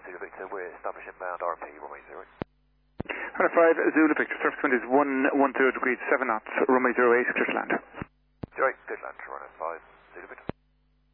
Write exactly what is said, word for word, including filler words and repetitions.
Zulu Victor, we're establishing bound R P, runway zero. Runway five, Zulu Victor, surface wind is one one zero degrees, seven knots, runway zero eight, clear to land.